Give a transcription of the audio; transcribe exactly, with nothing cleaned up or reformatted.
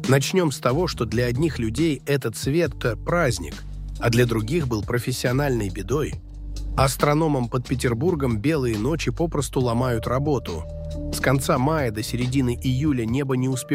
Начнем с того, что для одних людей этот цвет – праздник, а для других был профессиональной бедой. Астрономам под Петербургом белые ночи попросту ломают работу. С конца мая до середины июля небо не успевает